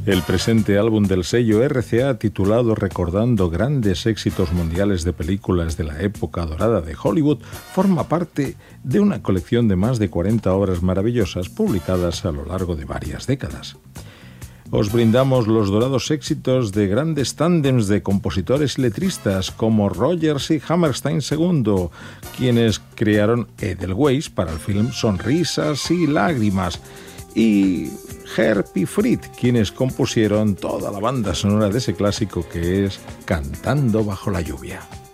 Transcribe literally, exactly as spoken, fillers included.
El presente álbum del sello R C A, titulado Recordando grandes éxitos mundiales de películas de la época dorada de Hollywood, forma parte de una colección de más de cuarenta obras maravillosas publicadas a lo largo de varias décadas. Os brindamos los dorados éxitos de grandes tándems de compositores y letristas como Rogers y Hammerstein segundo, quienes crearon Edelweiss para el film Sonrisas y Lágrimas, y Herb y Fried, quienes compusieron toda la banda sonora de ese clásico que es Cantando bajo la lluvia.